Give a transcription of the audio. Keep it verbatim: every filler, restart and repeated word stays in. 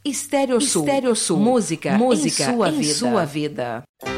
Estéreo Sul. Estéreo Sul. Música, música em sua, em vida. sua vida.